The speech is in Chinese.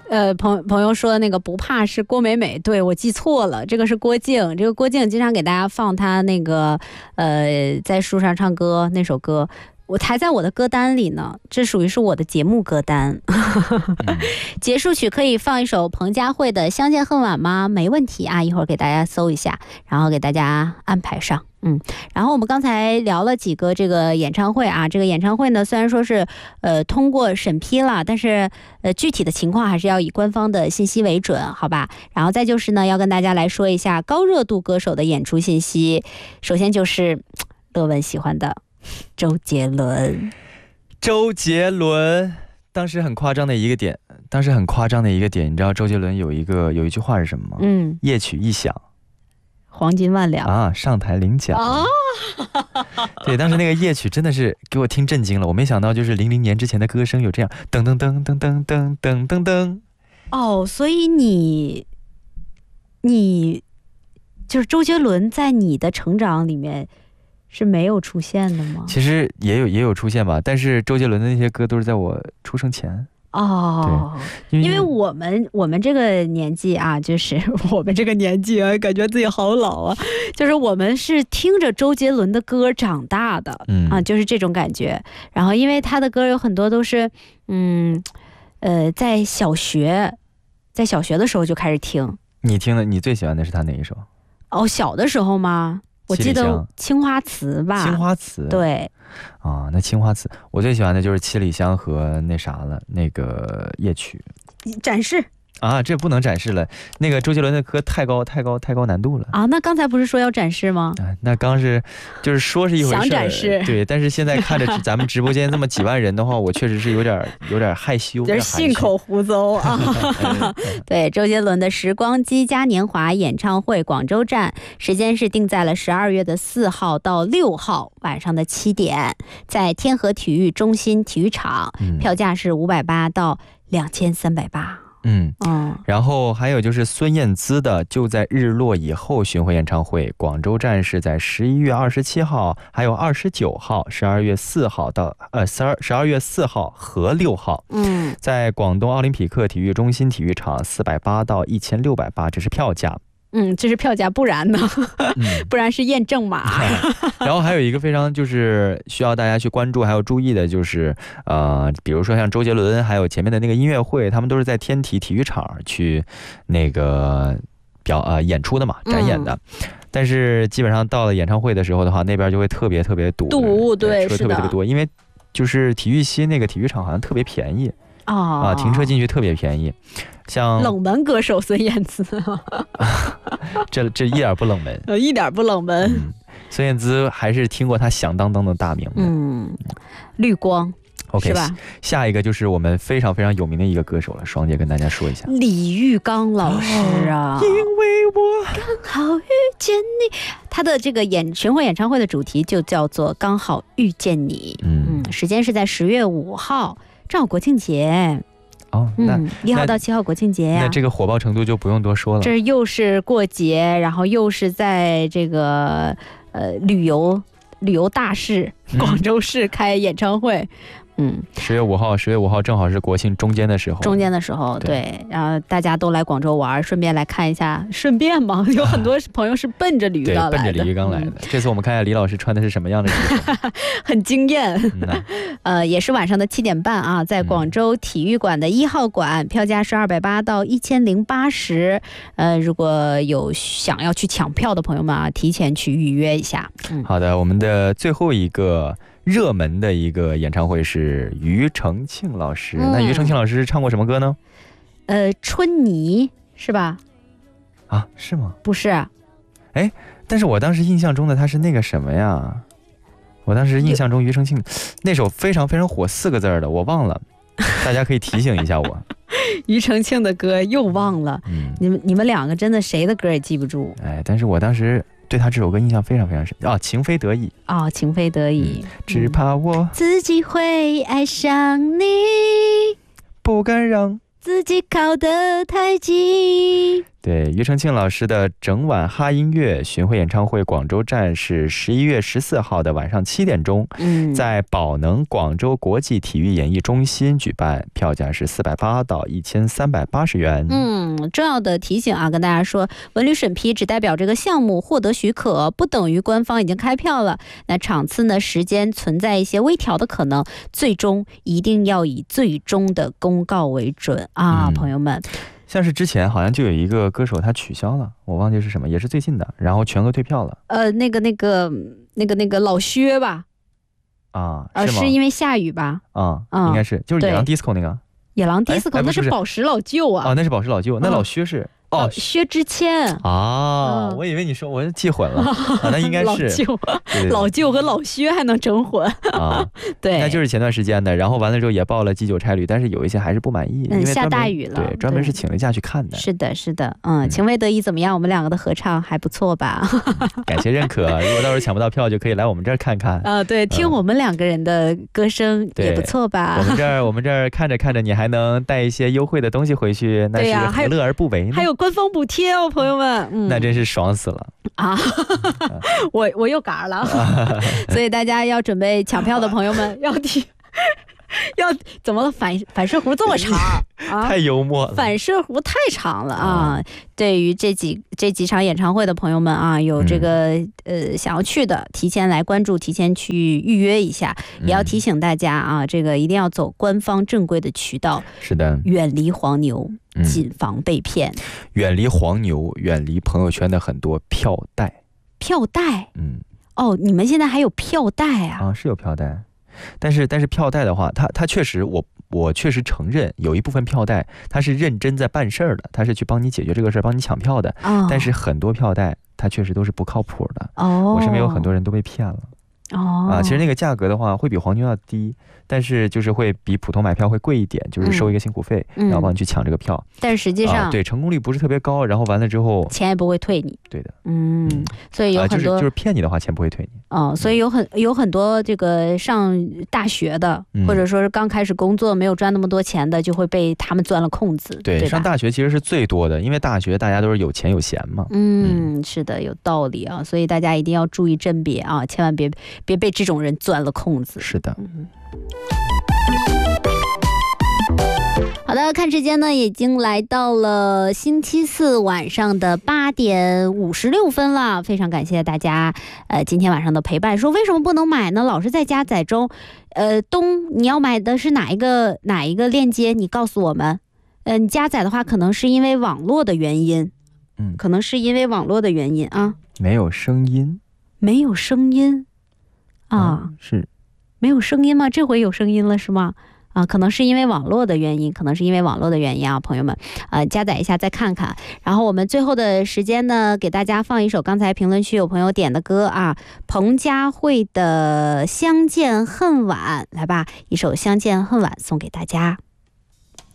朋友说的那个不怕是郭美美，对，我记错了，这个是郭靖。这个郭靖经常给大家放他那个在树上唱歌那首歌，我还在我的歌单里呢，这属于是我的节目歌单。结束曲可以放一首彭佳慧的《相见恨晚》吗？没问题啊，一会儿给大家搜一下，然后给大家安排上。然后我们刚才聊了几个这个演唱会啊，这个演唱会呢虽然说是通过审批了，但是具体的情况还是要以官方的信息为准，好吧？然后再就是呢，要跟大家来说一下高热度歌手的演出信息。首先就是乐文喜欢的周杰伦。 周杰伦当时很夸张的一个点，你知道周杰伦有一句话是什么吗？夜曲一响， 黄金万两啊，上台领奖啊！对，当时那个夜曲真的是给我听震惊了，我没想到就是00年之前的歌声有这样噔噔噔噔噔噔噔噔噔。 哦，所以你就是周杰伦在你的成长里面是没有出现的吗？ 其实也有出现吧，但是周杰伦的那些歌都是在我出生前。 哦，因为我们这个年纪啊，就是我们这个年纪啊，感觉自己好老啊，就是我们是听着周杰伦的歌长大的，就是这种感觉。然后因为他的歌有很多都是，在小学的时候就开始听。 你听的，你最喜欢的是他哪一首？ 哦，小的时候吗？我记得青花瓷吧。青花瓷， 对。 啊，那青花瓷，我最喜欢的就是七里香和那啥了，那个夜曲。 展示啊，这不能展示了，那个周杰伦的歌太高难度了啊。 那刚才不是说要展示吗？ 那刚是就是说是一回事， 想展示， 对，但是现在看着咱们直播间这么几万人的话，我确实是有点害羞， 就是信口胡诌啊。对，周杰伦的时光机嘉年华演唱会广州站时间是定在了12月4号到6号晚上的7点，在天河体育中心体育场，票价是580到2380。 然后还有就是孙燕姿的就在日落以后巡回演唱会，广州站是在11月27号还有29号12月4号到12月4号和6号，在广东奥林匹克体育中心体育场480到1680，这是票价。 这是票价，不然呢？不然是验证码。 然后还有一个非常就是需要大家去关注还有注意的，就是比如说像周杰伦还有前面的那个音乐会，他们都是在天体体育场去那个演出的嘛，展演的。但是基本上到了演唱会的时候的话，那边就会特别堵， 对， 车特别多，因为就是体育西那个体育场好像特别便宜停车进去特别便宜。像冷门歌手孙燕姿这一点不冷门， 一点不冷门。 孙燕姿还是听过她响当当的大名的。 绿光 OK 是吧？ 下一个就是我们非常非常有名的一个歌手了，双姐跟大家说一下， 李玉刚老师啊。 因为我刚好遇见你，他的这个巡回演唱会的主题就叫做刚好遇见你。时间是在10月5号，正好国庆节。 那 1号到7号国庆节呀。 那这个火爆程度就不用多说了。 这又是过节，然后又是在这个旅游大市广州市开演唱会。 10月5号正好是国庆中间的时候。 对，然后大家都来广州玩，顺便来看一下，顺便嘛，有很多朋友是奔着李玉刚来的。 奔着李玉刚来的。这次我们看一下李老师穿的是什么样的衣服。 很惊艳。也是晚上的7点半啊，在广州体育馆的1号馆，票价是280到1080。如果有想要去抢票的朋友们啊，提前去预约一下。 好的，我们的最后一个热门的一个演唱会是庾澄庆老师。那庾澄庆老师唱过什么歌呢？ 春泥是吧？ 啊，是吗？ 不是。 但是我当时印象中的他是那个什么呀？我当时印象中庾澄庆那首非常非常火4个字的，我忘了，大家可以提醒一下我。 庾澄庆的歌又忘了。你们两个真的谁的歌也记不住。 但是我当时对他这首歌印象非常非常深情非得已。 情非得已。 只怕我自己会爱上你， 不敢让自己靠得太近。 对，庾澄庆老师的整晚哈音乐巡回演唱会广州站是11月14号的晚上7点钟，在宝能广州国际体育演艺中心举办，票价是480到1380元。 重要的提醒啊，跟大家说，文旅审批只代表这个项目获得许可，不等于官方已经开票了。那场次呢，时间存在一些微调的可能，最终一定要以最终的公告为准啊，朋友们。 像是之前好像就有一个歌手他取消了，我忘记是什么，也是最近的，然后全额退票了。 那个老薛吧？是吗？是因为下雨吧？ 应该是，就是野狼 disco 那个。野狼 disco 那是宝石老舅啊。 那是宝石老舅，那老薛是。 薛之谦我以为你说我记混了那应该是老舅和老薛还能整混对， 那就是前段时间的，然后完了之后也报了机9差旅，但是有一些还是不满意，因为下大雨了， 对，专门是请了假去看的。 是的，是的，情未得已怎么样？我们两个的合唱还不错吧？ 感谢认可，如果到时候抢不到票，就可以来我们这儿看看对，听我们两个人的歌声也不错吧？ 我们这儿看着看着，你还能带一些优惠的东西回去，那是何乐而不为呢？ 还有官方补贴哦，朋友们， 那真是爽死了我又嘎了所以大家要准备抢票的朋友们要怎么反射弧这么长太幽默了， 反射弧太长了对于这几场演唱会的朋友们有这个想要去的，提前来关注，提前去预约一下，也要提醒大家这个一定要走官方正规的渠道， 是的， 远离黄牛，谨防被骗， 远离黄牛，远离朋友圈的很多票代。 你们现在还有票代是有票代，但是票代的话，它确实我确实承认有一部分票代他是认真在办事儿的，他是去帮你解决这个事儿，帮你抢票的但是很多票代他确实都是不靠谱的我身边有很多人都被骗了其实那个价格的话会比黄牛要低，但是就是会比普通买票会贵一点，就是收一个辛苦费，然后帮你去抢这个票， 但是实际上对成功率不是特别高，然后完了之后钱也不会退你。 对的， 所以有很多就是骗你的话钱不会退你所以有很多这个上大学的或者说是刚开始工作没有赚那么多钱的，就会被他们钻了空子。 对，上大学其实是最多的，因为大学大家都是有钱有闲嘛。 是的，有道理所以大家一定要注意甄别千万别被这种人钻了空子。 是的。 好的，看时间呢，已经来到了星期四晚上的8点56分了。非常感谢大家今天晚上的陪伴。说为什么不能买呢？老是在加载中。你要买的是哪一个链接？你告诉我们。你加载的话，可能是因为网络的原因。可能是因为网络的原因没有声音。 没有声音是没有声音吗？这回有声音了是吗？可能是因为网络的原因，朋友们，加载一下再看看。然后我们最后的时间呢，给大家放一首刚才评论区有朋友点的歌彭佳慧的《相见恨晚》，来吧，一首《相见恨晚》送给大家。